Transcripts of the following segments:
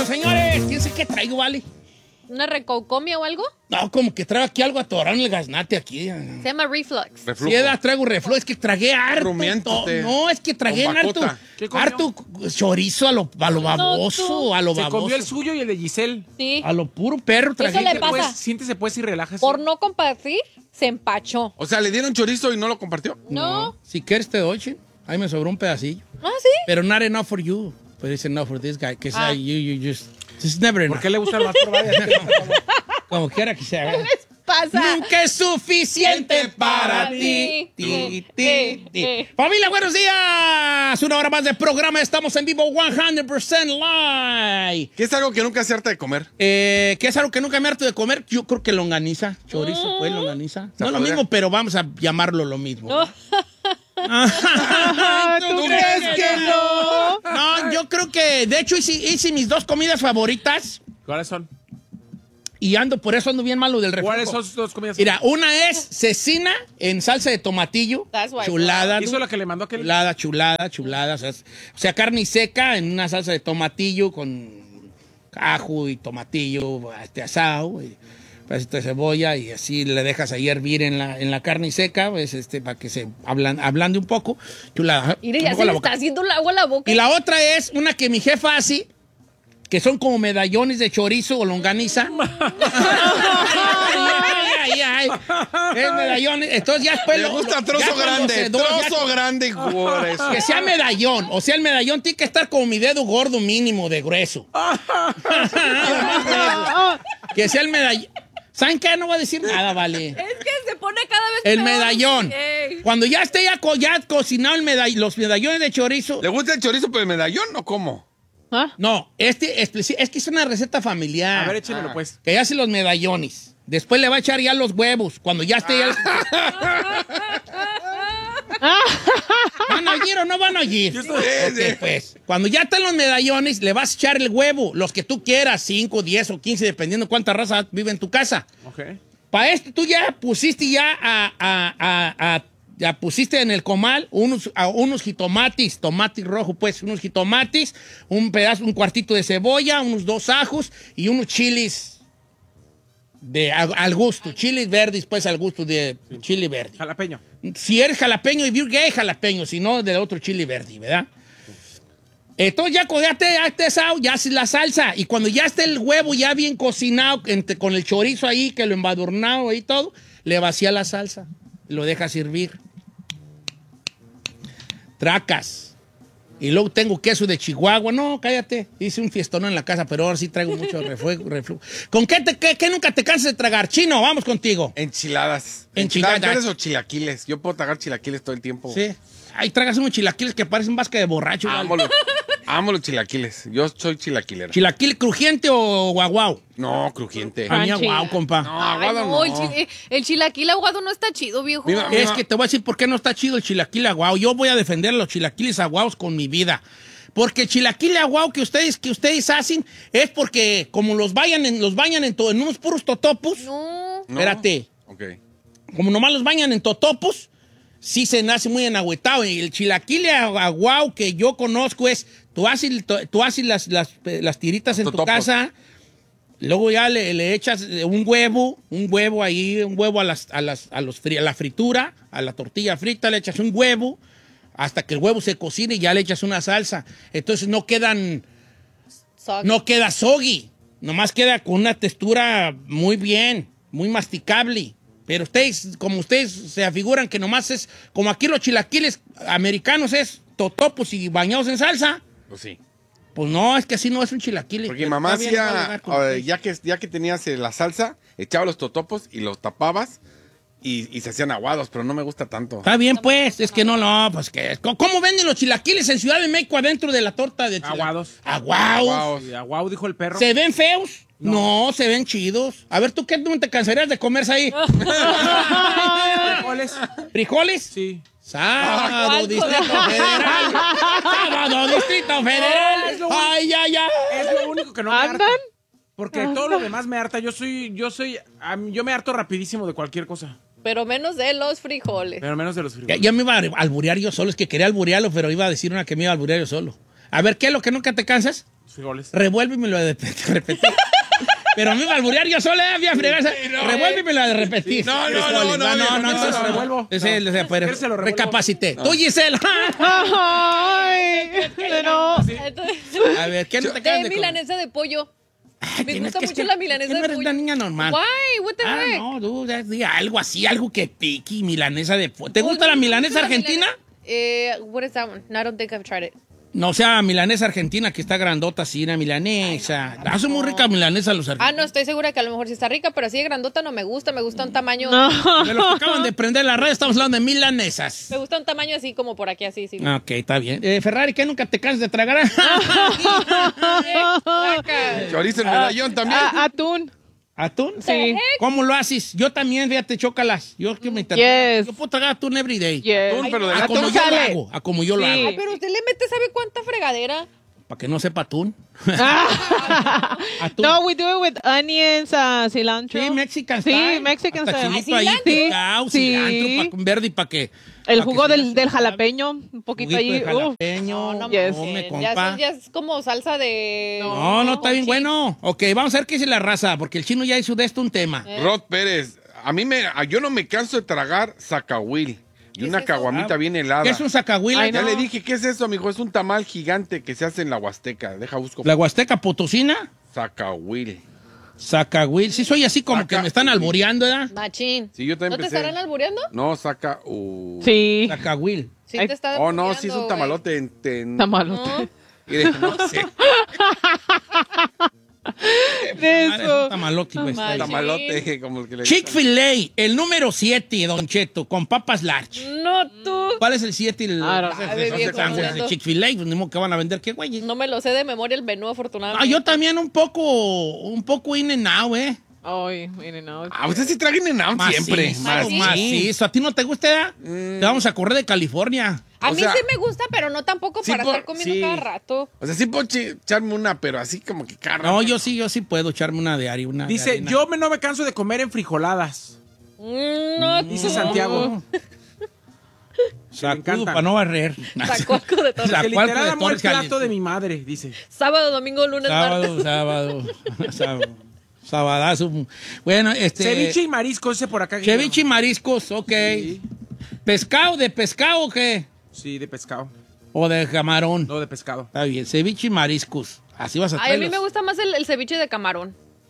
Bueno, señores, ¿quién sabe qué traigo, vale? ¿Una recaucomia o algo? No, como que traigo aquí algo atorado en el gaznate aquí. Se llama reflux. Sí, traigo reflujo. Es que tragué harto. No, es que tragué harto chorizo a lo baboso, a lo Se baboso. comió el suyo y el de Giselle. Sí. A lo puro perro tragué. Eso le pasa. Siéntese pues y relájese. Por no compartir, se empachó. O sea, ¿le dieron chorizo y no lo compartió? No. Si quieres te doy, che. Ahí me sobró un pedacillo. Ah, sí. Pero not enough for you. But it's enough for this guy. Que sea, you just... It's never enough. ¿Por qué le gusta más probable? Como quiera que sea. ¿Qué les pasa? Nunca es suficiente para ti. Familia, buenos días. Una hora más de programa. Estamos en vivo 100% live. ¿Qué es algo que nunca se harta de comer? ¿Qué es algo que nunca me harto de comer? Yo creo que longaniza. Chorizo, pues, longaniza. No es lo mismo, pero vamos a llamarlo lo mismo. No. ¿Tú crees que no? No, yo creo que, de hecho, hice mis dos comidas favoritas. ¿Cuáles son? Y por eso ando bien malo del refresco. ¿Cuáles son sus dos comidas? Mira, una es cecina en salsa de tomatillo. Chulada. ¿Hizo la que le mandó aquel? Chulada. O sea, carne seca en una salsa de tomatillo con ajo y tomatillo asado. Pedacito de cebolla y así le dejas ahí hervir en la carne seca, pues, para que se ablande un poco. Chulada. Mire, ya se le está haciendo el agua a la boca. Y la otra es una que mi jefa hace, que son como medallones de chorizo o longaniza. ay. Es medallones. Entonces ya después le gusta trozo grande. Que sea medallón. O sea, el medallón tiene que estar como mi dedo gordo mínimo de grueso. Que sea el medallón. ¿Saben qué? No voy a decir nada, vale. Es que se pone cada vez el peor. Medallón. Cuando ya esté ya cocinado los medallones de chorizo. ¿Le gusta el chorizo por el medallón o cómo? ¿Ah? No, es que es una receta familiar. A ver, échenlo pues. Que ya hace los medallones. Después le va a echar ya los huevos. Cuando ya esté ya... ¿Van a oír o no van a oír? Okay, pues. Cuando ya están los medallones, le vas a echar el huevo, los que tú quieras, 5, 10 o 15, dependiendo cuánta raza vive en tu casa. Okay. Para esto tú ya pusiste ya pusiste en el comal unos jitomates, tomate rojo, pues, unos jitomates, un cuartito de cebolla, unos 2 ajos y unos chiles al gusto, chiles verdes, pues, al gusto de chile verde. Jalapeño. Si eres jalapeño y you're gay, jalapeño, si no, del otro chile verde, ¿verdad? Entonces ya ya haces la salsa y cuando ya esté el huevo ya bien cocinado, con el chorizo ahí, que lo embadurnado y todo, le vacía la salsa, lo dejas servir. Tracas. Y luego tengo queso de Chihuahua. No, cállate. Hice un fiestón en la casa, pero ahora sí traigo mucho reflujo. ¿Con qué nunca te cansas de tragar? Chino, vamos contigo. Enchiladas. Enchiladas o chilaquiles. Yo puedo tragar chilaquiles todo el tiempo. Sí. Ahí tragas unos chilaquiles que parecen vasca de borracho. Amo los chilaquiles. Yo soy chilaquilero. ¿Chilaquil crujiente o guaguao? No, crujiente. A mí aguao, compa. No, aguado no. El chilaquil aguado no está chido, viejo. Es que te voy a decir por qué no está chido el chilaquil aguao. Yo voy a defender los chilaquiles aguaos con mi vida. Porque el chilaquil aguao que ustedes hacen es porque como los bañan en unos puros totopos. No. Espérate. Ok. Como nomás los bañan en totopos, sí se nace muy enagüetado. Y el chilaquil aguao que yo conozco es, tú haces las tiritas en tu casa, luego ya le echas un huevo ahí, a la fritura, a la tortilla frita, le echas un huevo, hasta que el huevo se cocine y ya le echas una salsa. Entonces no queda soggy, nomás queda con una textura muy bien, muy masticable. Pero ustedes se afiguran que nomás es, como aquí los chilaquiles americanos es totopos y bañados en salsa. Pues sí. Pues no, es que así no es un chilaquil. Porque mamá hacía, ya que tenías la salsa, echaba los totopos y los tapabas y se hacían aguados, pero no me gusta tanto. Está bien, pues, es que no, pues que... ¿Cómo venden los chilaquiles en Ciudad de México adentro de la torta de chilaquiles? Aguados. Aguados. Aguado, dijo el perro. ¿Se ven feos? No, se ven chidos. A ver, ¿tú qué no te cansarías de comerse ahí? ¿Frijoles? ¿Frijoles? Sí. Sábado, Distrito Federal. Sábado, Distrito Federal. Ay. Es lo único que no me harta. Porque todo lo demás me harta. Yo me harto rapidísimo de cualquier cosa. Pero menos de los frijoles. Pero menos de los frijoles. Ya me iba a alburear yo solo. Es que quería alburearlo, pero iba a decir una que me iba a alburear yo solo. A ver, ¿qué es lo que nunca te cansas? Frijoles. Revuélvemelo de repetir. Pero me iba a alburear yo sola, voy a fregar. Revuélvemelo de repetir. No, entonces revuelvo. Pues, Se lo revuelvo. Recapacité. Tú, Gisela. Ay, no. Entonces, A ver, ¿qué no te acabas de de comer? milanesa de pollo. Ay, Me tienes gusta que mucho ser- la milanesa que no de eres pollo. una niña normal. Why? What the heck? No, tú, diga algo así, algo que pique, milanesa de pollo. ¿Te Pues, gusta la me milanesa gusta la argentina? What is that one? No, I don't think I've tried it. No, o sea, milanesa argentina que está grandota, así, una milanesa. Hacen muy rica milanesa los Ah, argentinos. no, estoy segura que a lo mejor sí está rica, pero así de grandota no me gusta. Me gusta un tamaño. De los que acaban de prender la red, estamos hablando de milanesas. Me gusta un tamaño así como por aquí, así, sí. Ok, está bien. Ferrari, ¿qué nunca te cansas de tragar? Saca. Chorizo en medallón también. Atún. ¿Atún? Sí. ¿Cómo lo haces? Yo también, fíjate, chócalas. Yo que me Yes. Yo puedo tragar atún every day. Yes. Atún, pero de A gato. como yo lo sale. hago. A como yo lo Sí. hago. Ay, pero usted le mete, ¿sabe cuánta fregadera? Para que no sepa atún. Atún. No, we do it with onions, cilantro. Sí, Mexican Sí, style. Mexican Hasta style. chilito ahí, ¿Cilantro? picao, Sí. cilantro, con verde y para que... El pa' que jugo se del haga jalapeño, un poquito juguito ahí. de jalapeño. No, Yes. Come, ya, compa. eso ya es como salsa de... No, está bien con bueno. Ok, vamos a ver qué dice la raza, porque el chino ya hizo de esto un tema. Rod Pérez, yo no me canso de tragar zacahuil. Y una eso? caguamita bien helada. ¿Qué es un sacahuila? Ay, Ya no. le dije, ¿qué es eso, amigo? Es un tamal gigante que se hace en la Huasteca. Deja, busco. ¿La Huasteca Potosina? Zacahuil. Sacahuil. Sí, soy así como que me están Sacahuil. alboreando, ¿verdad? Machín. Sí, yo también ¿No te empecé. estarán albureando? No, Sí. Sacahuil. Sí Ay. te está Oh, no, albureando, sí es un güey. tamalote Tamalote. Mire, no sé. De Madre, es eso. un tamalote, pues. Machín. Tamalote, como el que le Chick-fil-A, el número 7, Don Cheto, con papas large. No, tú. ¿Cuál es el 7? El don't know. sándwich de Chick-fil-A, pues ni modo que van a vender, ¿qué güey? No me lo sé de memoria el menú, afortunadamente. Ah, yo también un poco in and out, Ay, miren, no. Ah, usted sí traga In-N-Out siempre. Macizo. ¿A ti no te gusta? Te vamos a correr de California. A O mí sea, sí me gusta, pero no tampoco sí para por- estar comiendo sí. cada rato. O sea, sí puedo echarme una, pero así como que carne. No, yo sí puedo echarme una diaria. Una Dice, de harina. no me canso de comer en frijoladas. No, Dice Santiago. Sacudo encantan. para no barrer. Sacó algo de todo. Sacudo Que literal de amó el Torres plato Calientes. de mi madre, dice. Sábado, domingo, lunes, martes. Sábado. Sabadazo. Bueno, Ceviche y marisco, ese por acá. Ceviche y mariscos, ok. Sí. ¿Pescado? ¿De pescado o qué? Sí, de pescado. ¿O de camarón? No, de pescado. Está bien, ceviche y mariscos. Así vas a Ay, a mí traerlos. me gusta más el ceviche de camarón.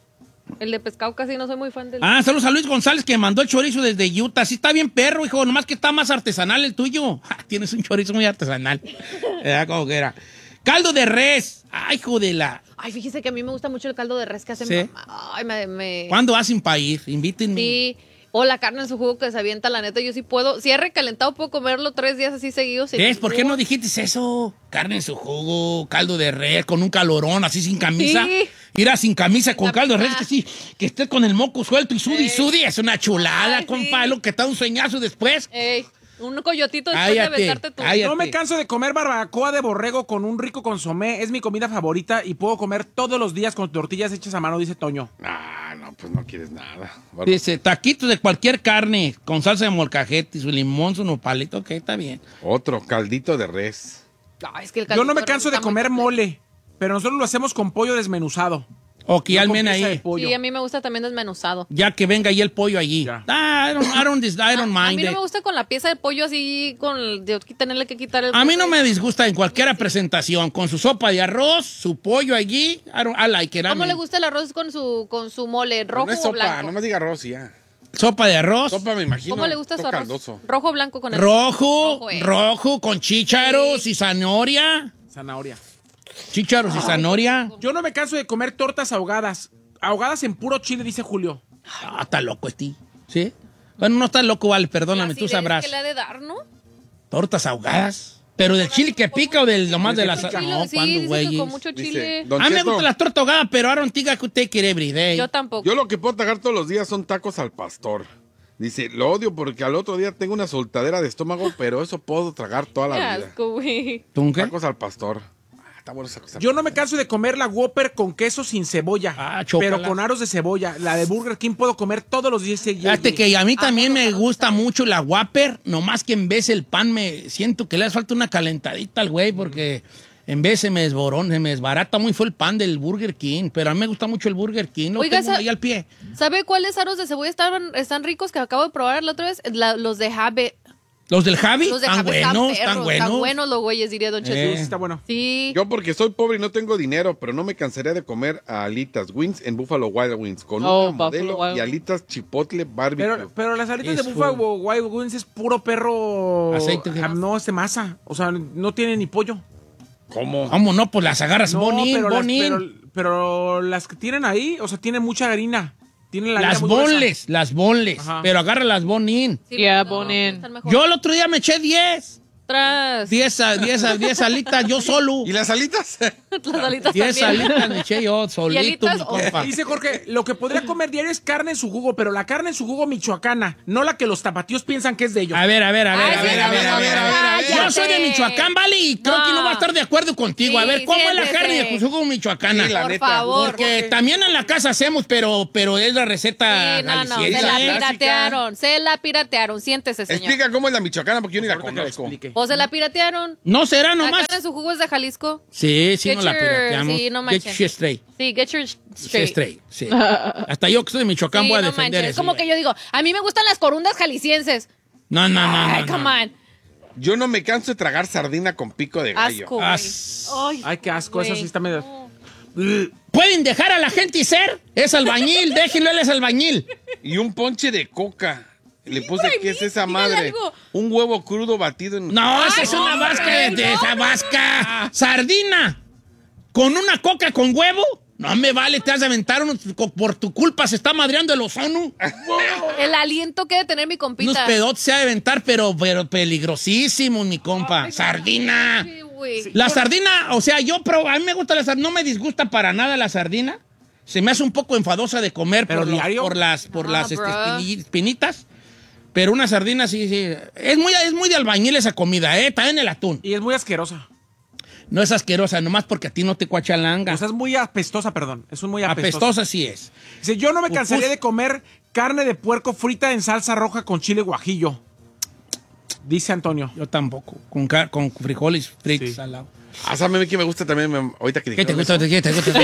El de pescado casi no soy muy fan del... Ah, saludos a Luis González que mandó el chorizo desde Utah. Sí está bien perro, hijo, nomás que está más artesanal el tuyo. Ja, tienes un chorizo muy artesanal. Como que era. Caldo de res. Ay, hijo de la... Ay, fíjese que a mí me gusta mucho el caldo de res que hacen Sí. mamá. Ay, me... ¿Cuándo hacen para ir? Invítenme. Sí. O la carne en su jugo que se avienta, la neta, yo sí puedo. Si es recalentado, puedo comerlo 3 días así seguidos. ¿Ves? ¿Por qué no dijiste eso? Carne en su jugo, caldo de res, con un calorón, así sin camisa. Sí. Ir a sin camisa con caldo de res, camisa. que sí, que estés con el moco suelto y sudi, sudi. Es una chulada, Ay, compa. sí. Es lo que está un sueñazo después. Ey, un coyotito después Cállate, de aventarte tu... cállate. No me canso de comer barbacoa de borrego con un rico consomé. Es mi comida favorita y puedo comer todos los días con tortillas hechas a mano, dice Toño. Ah, no, pues no quieres nada. Dice, taquitos de cualquier carne, con salsa de molcajete, su limón, su nopalito, ok, está bien. Otro, caldito de res. Ay, es que el Yo no me caldito canso de está muy comer fuerte. mole, pero nosotros lo hacemos con pollo desmenuzado. Ok, No al con men pieza de ahí. pollo. Sí, a mí me gusta también desmenuzado. Ya que venga ahí el pollo allí. Ya. Ah, I don't A mind mí no it. me gusta con la pieza de pollo así, de tenerle que quitar el... A mí no me disgusta en cualquier presentación, con su sopa de arroz, su pollo allí, I like it. I ¿Cómo mean. le gusta el arroz con su mole? ¿Rojo No es o sopa, blanco? no me diga arroz y ya. Sopa de arroz, Sopa me imagino. ¿Cómo le gusta su todo arroz? caldoso. ¿Rojo o blanco con el rojo, eh. rojo, con chícharos y zanahoria. Zanahoria. Chícharos y zanahoria. Yo no me canso de comer tortas ahogadas. Ahogadas en puro chile, dice Julio. Ah, está loco este. ¿Sí? Bueno, no está loco, vale, perdóname, tú acidez sabrás. que le ha de dar, ¿no? Tortas ahogadas. ¿Pero del chile que pica o del nomás de la pica. No, Sí, ¿cuándo, dice que güey? con mucho Dice, chile. Don A mí me Cheto, gusta la torta ahogada, pero I don't think I could take it every day. Yo tampoco. Yo lo que puedo tragar todos los días son tacos al pastor. Dice, lo odio porque al otro día tengo una soltadera de estómago, pero eso puedo tragar toda Qué la vida. asco, güey. ¿Tú qué? Tacos al pastor. Está bueno esa cosa. Yo no me canso de comer la Whopper con queso sin cebolla, Ah, chócala. pero con aros de cebolla. La de Burger King puedo comer todos los días. Fíjate que a mí también me gusta mucho la Whopper, nomás que en vez el pan me siento que le hace falta una calentadita al güey, porque En vez se me desbarata muy fue el pan del Burger King, pero a mí me gusta mucho el Burger King. Lo Oiga, tengo ahí al pie. ¿Sabe cuáles aros de cebolla están ricos que acabo de probar la otra vez? Los de Habit. ¿Los del Javi? Los de Están Habit buenos, perros, están buenos. Están buenos los güeyes, diría Don Cheto. Sí, está bueno. Sí. Yo porque soy pobre y no tengo dinero, pero no me cansaría de comer alitas wings en Buffalo Wild Wings con Oh, una modelo Buffalo Wild y alitas chipotle barbecue. Pero las alitas de Es Buffalo Wild Wings es puro perro. Aceite. No, es de masa. O sea, no tiene ni pollo. ¿Cómo? ¿Cómo no? Pues las agarras No, bonin. pero las que tienen ahí, o sea, tienen mucha harina. Tienen la Las harina muy gruesa. bonles, las bonles. Ajá. Pero agarra las bonin. Sí, Yeah, no, Bonin. están mejor. Yo el otro día me eché 10. Tras. 10 alitas yo solo. ¿Y las alitas? Las alitas 10 también. alitas me eché yo solito, alitas mi o- compa. Dice Jorge, lo que podría comer diario es carne en su jugo, pero la carne en su jugo michoacana, no la que los tapatíos piensan que es de ellos. A ver. Cállate. Yo soy de Michoacán, ¿vale? Y creo que no va a estar de acuerdo contigo. A Sí, ver, ¿cómo es la siéntese. carne de jugo michoacana? Sí, la Por neta. favor. Porque también en la casa hacemos, pero es la receta Sí, no, se jalisciense, la ¿eh? piratearon. Siéntese, señor. Explica cómo es la michoacana porque yo ni la Ahorita que le conozco. explique. O se la piratearon. No será La nomás. carne en su jugo es de Jalisco. Sí, Get no la your- pirateamos. sí, no Get manches. you straight. Sí, get your straight. Straight, sí. Hasta yo que soy de Michoacán Sí, voy a no defender manches. eso. Como que yo digo, a mí me gustan las corundas jaliscienses. No. Ay, no. come on. Yo no me canso de tragar sardina con pico de gallo. Asco, güey. Ay, qué asco, güey. esa sí está medio... ¿Pueden dejar a la gente ser? Es albañil, déjenlo, él es albañil. Y un ponche de coca. Le puse, güey, ¿qué es esa dígale madre? algo. Un huevo crudo batido en... No, esa es no, una vasca güey, de no. esa vasca. Sardina. ¿Con una coca con huevo? No me vale, te has de aventar por tu culpa se está madreando el ozono. El aliento que debe tener mi compita. Unos pedotes se ha de aventar, pero peligrosísimos, mi compa. Sardina. Sí, güey. La sardina, o sea, a mí me gusta la sardina, no me disgusta para nada la sardina. Se me hace un poco enfadosa de comer ¿Pero diario? por las bro. espinitas. Pero una sardina sí. Es muy de albañil esa comida, también el atún. Y es muy asquerosa. No es asquerosa, nomás porque a ti no te cuachalanga. O sea, es muy apestosa, perdón. Es muy apestosa. Apestosa sí es. Dice, yo no me cansaría Pupus. de comer carne de puerco frita en salsa roja con chile guajillo. Dice Antonio. Yo tampoco. Con frijoles fritos Sí. al lado. Ah, ¿sabe qué me gusta también? Ahorita que ¿Qué te dijeron gusta? eso. ¿Qué te gusta?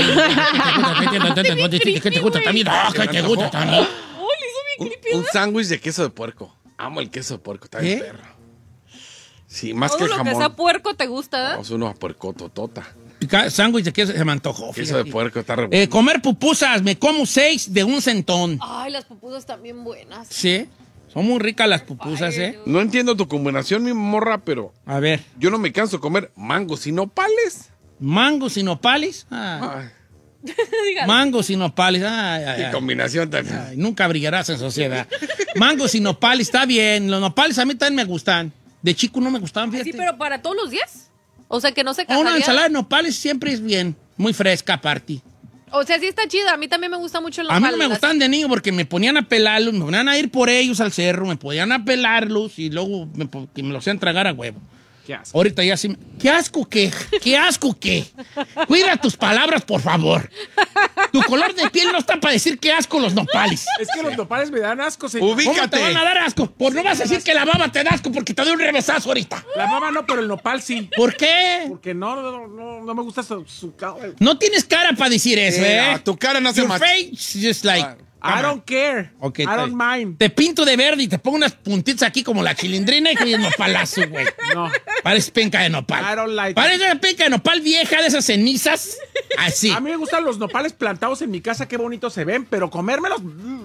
¿Qué te gusta también? ¿Qué te gusta también? Un sándwich de queso de puerco. Amo el queso de puerco, está bien ¿Eh? perro. Sí, más Todo que el lo que jamón. sea puerco te gusta, ¿eh? Vamos uno a puercototota. Sándwich de queso se me antojó. Queso de fíjate. puerco está re bueno. Comer pupusas, me como 6 de un centón. Ay, las pupusas también buenas. Sí, son muy ricas las pupusas, ¿eh? No entiendo tu combinación, mi morra, pero A ver, yo no me canso de comer mangos y nopales. mangos y nopales. Ay, Mangos y nopales. qué combinación tan... Ay, nunca brillarás en sociedad. Mangos y nopales, está bien. Los nopales a mí también me gustan. De chico no me gustaban, fíjate. Sí, pero para todos los días. O sea, que no se Una casaría. ensalada de nopales siempre es bien. Muy fresca, aparte. O sea, sí está chida. A mí también me gusta mucho el A mí no nopal. me gustaban de niño porque me ponían a pelarlos, me ponían a ir por ellos al cerro, me podían a pelarlos y luego que me los hacían tragar a huevo. Qué asco. Ahorita ya sí. ¿Qué asco qué? ¿Qué asco qué? Cuida tus palabras, por favor. Tu color de piel no está para decir qué asco los nopales. Es que los nopales me dan asco, señor. Ubi- ¿Cómo te Fíjate. van a dar asco? Pues no vas a decir que la baba te da asco porque te doy un revesazo ahorita. La baba no, pero el nopal sí. ¿Por qué? Porque no me gusta su cabello. No tienes cara para decir eso, ¿eh? Tu cara no hace Your match. face just like... I don't care. Ok, I está don't bien. mind. Te pinto de verde y te pongo unas puntitas aquí como la chilindrina y que es nopalazo, güey. No. Parece penca de nopal. I don't like Parece una penca de nopal vieja de esas cenizas. Así. A mí me gustan los nopales plantados en mi casa, qué bonitos se ven, pero comérmelos...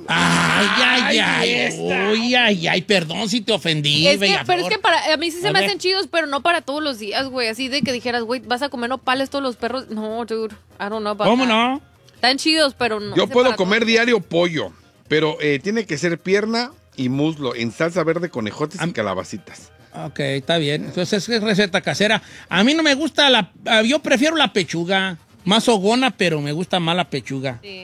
Ay, perdón si te ofendí, Es que, bella pero es flor. que para a mí sí se A me ver. hacen chidos, pero no para todos los días, güey. Así de que dijeras, güey, vas a comer nopales todos los perros. No, dude. I don't know about ¿Cómo that. no? Están chidos, pero no. Yo sé puedo para comer todos. diario pollo, pero tiene que ser pierna y muslo en salsa verde con ejotes y calabacitas. Ok, está bien. Entonces es receta casera. A mí no me gusta yo prefiero la pechuga. Más hogona, pero me gusta más la pechuga. Sí.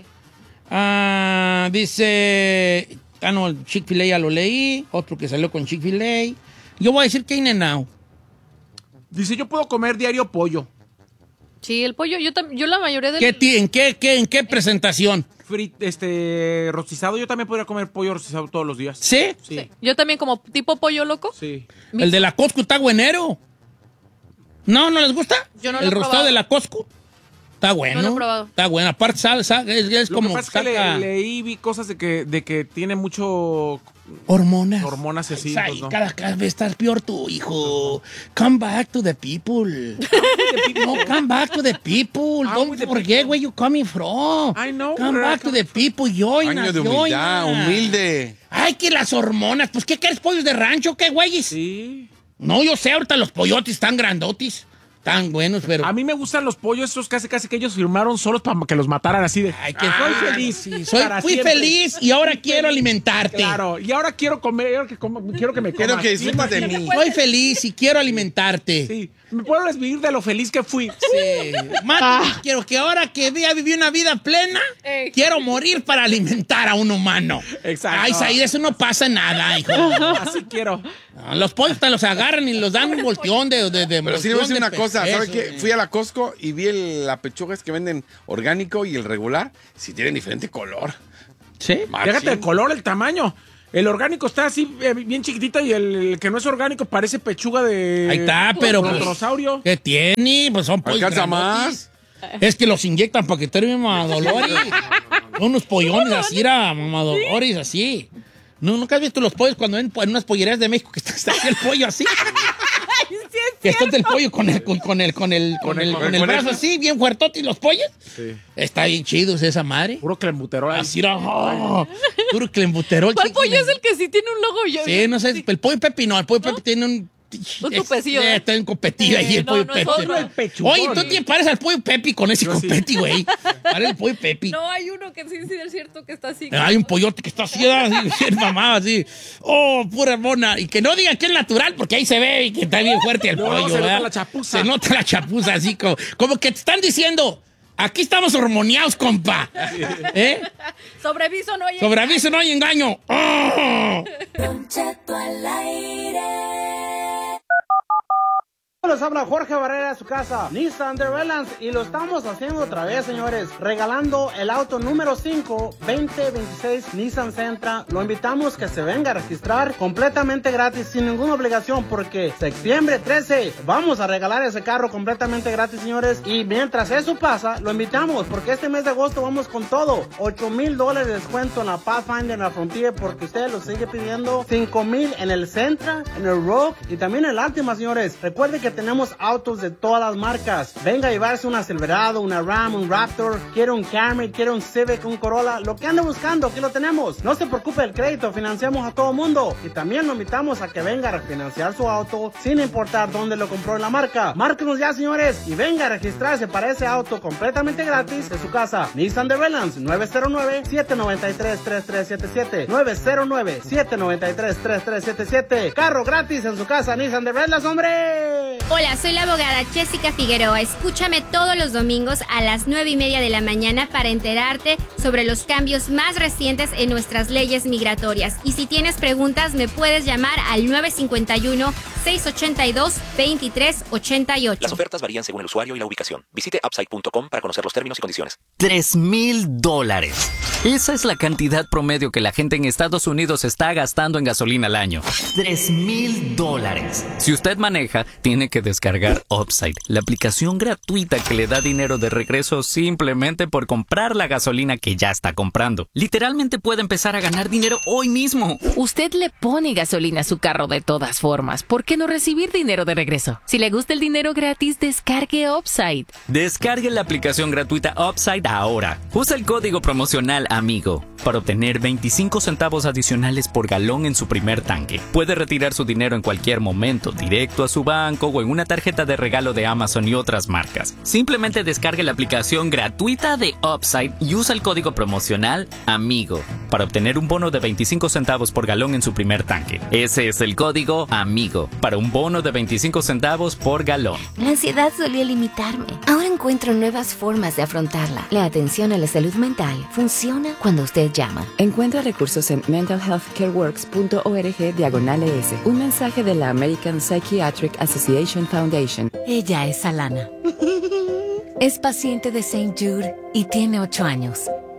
Dice... no, el Chick-fil-A ya lo leí. Otro que salió con Chick-fil-A. Yo voy a decir que In-N-Out. Dice, yo puedo comer diario pollo. Sí, el pollo, yo la mayoría del... ¿En qué presentación? Rostizado, yo también podría comer pollo rostizado todos los días. ¿Sí? Sí. Yo también como tipo pollo loco. Sí. El de la Costco está buenero. ¿No les gusta? Yo no lo ¿El he rostado probado. de la Costco? Está bueno. No lo he probado. Está bueno. Aparte, es Lo como que pasa es que leí, vi cosas de que tiene mucho hormonas. hormonas así. Ay, Pues no. cada vez estás peor tú, hijo. Come back to the people. No, come back to the people. Ah, Don't with the forget people. where you coming from. I know, Come where I back to come the people. Join Año us, de humildad, join us. humilde. Ay, que las hormonas. Pues, ¿qué quieres, pollos de rancho? ¿Qué, güeyes? Sí. No, yo sé, ahorita los pollotes están grandotis. Tan buenos, pero... A mí me gustan los pollos, esos casi que ellos firmaron solos para que los mataran así de. Ay, que soy feliz. sí, para fui siempre. feliz y ahora quiero alimentarte. Claro, y ahora quiero comer, quiero que me comas. Quiero que disfrutes de mí. Soy feliz y quiero alimentarte. Sí, me puedo desvivir de lo feliz que fui. Sí. Mati, quiero que ahora que viví una vida plena, Ey. quiero morir para alimentar a un humano. Exacto. Ay, Said, eso no pasa nada, hijo. Así quiero. No, los pollos te los agarran y los dan un volteón de Pero sí le voy a decir una cosa, ¿sabe qué? qué? Fui a la Costco y vi la pechuga que venden orgánico y el regular, si tienen diferente color. ¿Sí? Fíjate el color, el tamaño. El orgánico está así bien chiquitito y el que no es orgánico parece pechuga de Ahí está, pero pues, brontosaurio. ¿qué tiene? Pues son pollos ¿Alcanza grandotis. Es que los inyectan para que termine mamadolores. Son unos pollones así, mamadolores, así. No, ¿nunca has visto los pollos cuando ven en unas pollerías de México que está aquí el pollo así? Que está el pollo con el brazo así, bien fuertote, y los pollos. Sí. Está bien chido esa madre. Puro clembuterol. ahí. Así era, puro clembuterol. ¿Cuál pollo es el que sí tiene un logo? Sí, no sé, el pollo Pepi no, el pollo Pepi tiene un... Un copecillo, ¿eh? Está en copetillo ahí el no, pollo no, Pepi. solo el pechugón. Oye, tú te pareces al pollo Pepi con ese Yo sí. copeti, güey. Parece el pollo Pepi. No, hay uno que sí es cierto que está así. Hay un pollote que está así, bien mamado, así. Oh, pura mona. Y que no digan que es natural, porque ahí se ve y que está bien fuerte el No, pollo, se nota ¿verdad? la chapuza. Se nota la chapuza, así como que te están diciendo, aquí estamos hormoniados, compa. ¿Eh? Sobreviso no hay. Sobre aviso no hay engaño. ¡Oh! Don Cheto al aire. Les habla Jorge Barrera de su casa, Nissan de Relance, y lo estamos haciendo otra vez, señores, regalando el auto número 5, 2026 Nissan Sentra. Lo invitamos que se venga a registrar completamente gratis, sin ninguna obligación, porque septiembre 13 vamos a regalar ese carro completamente gratis, señores, y mientras eso pasa, lo invitamos, porque este mes de agosto vamos con todo, $8,000 de descuento en la Pathfinder, en la Frontier, porque usted lo sigue pidiendo, $5,000 en el Sentra, en el Rogue, y también en el Altima, señores. Recuerde que tenemos autos de todas las marcas. Venga a llevarse una Silverado, una Ram, un Raptor, quiere un Camry, quiere un Civic, un Corolla, lo que ande buscando, aquí lo tenemos. No se preocupe del crédito, financiamos a todo mundo. Y también lo invitamos a que venga a refinanciar su auto sin importar dónde lo compró en la marca. Márquenos ya, señores, y venga a registrarse para ese auto completamente gratis de su casa. Nissan de Relance, 909-793-3377. 909-793-3377. Carro gratis en su casa, Nissan de Relance, hombre. Hola, soy la abogada Jessica Figueroa. Escúchame todos los domingos a las 9:30 de la mañana para enterarte sobre los cambios más recientes en nuestras leyes migratorias. Y si tienes preguntas, me puedes llamar al 951-682-2388. Las ofertas varían según el usuario y la ubicación. Visite upside.com para conocer los términos y condiciones. $3,000. Esa es la cantidad promedio que la gente en Estados Unidos está gastando en gasolina al año. $3,000. Si usted maneja, tiene que descargar Upside, la aplicación gratuita que le da dinero de regreso simplemente por comprar la gasolina que ya está comprando. Literalmente puede empezar a ganar dinero hoy mismo. Usted le pone gasolina a su carro de todas formas. ¿Por qué no recibir dinero de regreso? Si le gusta el dinero gratis, descargue Upside. Descargue la aplicación gratuita Upside ahora. Usa el código promocional AMIGO para obtener 25 centavos adicionales por galón en su primer tanque. Puede retirar su dinero en cualquier momento, directo a su banco o en una tarjeta de regalo de Amazon y otras marcas. Simplemente descargue la aplicación gratuita de Upside y usa el código promocional AMIGO para obtener un bono de 25 centavos por galón en su primer tanque. Ese es el código AMIGO para un bono de 25 centavos por galón. La ansiedad solía limitarme. Ahora encuentro nuevas formas de afrontarla. La atención a la salud mental funciona cuando usted llama. Encuentra recursos en mentalhealthcareworks.org/ES. Un mensaje de la American Psychiatric Association Foundation. Ella es Alana. Es paciente de St. Jude y tiene 8 años.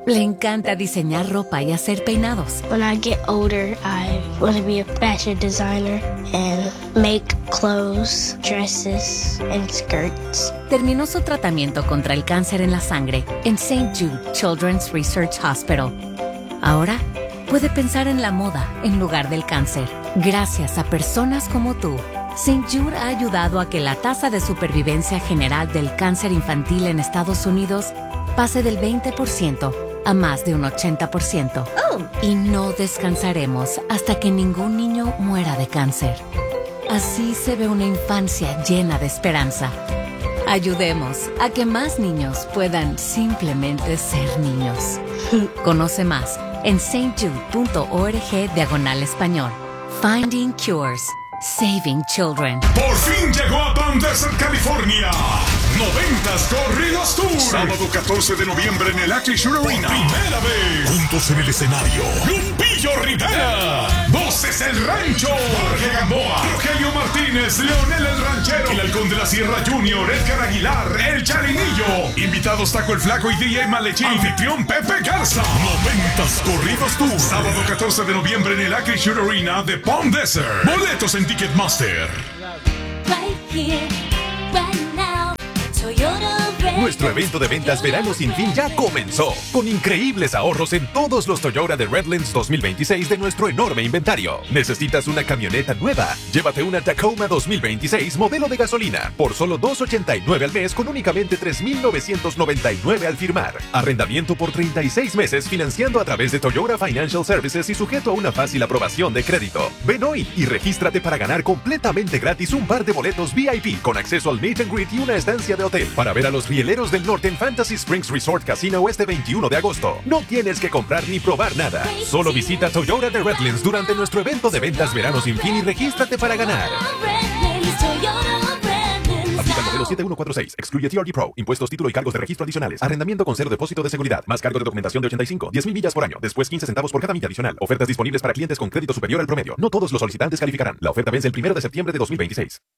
Le encanta diseñar ropa y hacer peinados. When I get older, I want to be a fashion designer and make clothes, dresses, and skirts. Terminó su tratamiento contra el cáncer en la sangre en St. Jude Children's Research Hospital. Ahora puede pensar en la moda en lugar del cáncer. Gracias a personas como tú, St. Jude ha ayudado a que la tasa de supervivencia general del cáncer infantil en Estados Unidos pase del 20% a más de un 80%. Y no descansaremos hasta que ningún niño muera de cáncer. Así se ve una infancia llena de esperanza. Ayudemos a que más niños puedan simplemente ser niños. Conoce más en stjude.org/español. Finding Cures. Saving Children. Por fin llegó a Palm Desert, California. 90s Corridos Tour. Sábado 14 de noviembre en el Acrisure Arena. Primera vez. Juntos en el escenario. Lupillo Rivera. Voces El Rancho. Jorge Gamboa. Rogelio Martínez. Leonel El Ranchero. El Halcón de la Sierra Junior. Edgar Aguilar. El Charinillo. Invitados Taco el Flaco y DJ Malechín. Anfitrión Pepe Garza. 90s Corridos Tour. Sábado 14 de noviembre en el Acrisure Arena de Palm Desert. Boletos en Ticketmaster. Right here, right now, Toyota. Nuestro evento de ventas Verano Sin Fin ya comenzó, con increíbles ahorros en todos los Toyota de Redlands 2026 de nuestro enorme inventario. ¿Necesitas una camioneta nueva? Llévate una Tacoma 2026 modelo de gasolina por solo $2.89 al mes con únicamente $3,999 al firmar. Arrendamiento por 36 meses financiando a través de Toyota Financial Services y sujeto a una fácil aprobación de crédito. Ven hoy y regístrate para ganar completamente gratis un par de boletos VIP con acceso al meet and greet y una estancia de hotel para ver a los rieleros del norte en Fantasy Springs Resort Casino este 21 de agosto. No tienes que comprar ni probar nada. Solo visita Toyota de Redlands durante nuestro evento de ventas Verano Sin Fin y regístrate para ganar. Aplica el modelo 7146. Excluye TRD Pro. Impuestos, título y cargos de registro adicionales. Arrendamiento con cero depósito de seguridad. Más cargo de documentación de 85. 10,000 millas por año. Después 15 centavos por cada milla adicional. Ofertas disponibles para clientes con crédito superior al promedio. No todos los solicitantes calificarán. La oferta vence el 1 de septiembre de 2026.